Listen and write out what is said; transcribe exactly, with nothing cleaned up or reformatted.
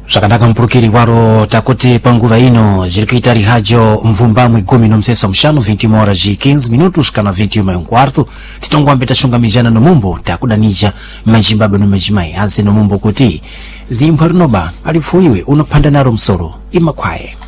Sakandaka mpurukiri waro takote panguva ino jirikitari hajo mvumba mwigumi no mseso mshano vinte horas e quinze minutos kana vinte e uma e um quarto titongwa mbeta shunga mijana no mumbo takudanija majimbabe no majimai azi no mumbo kuti zimpharunoba alifuiwe unopanda naro msoro imakwaye.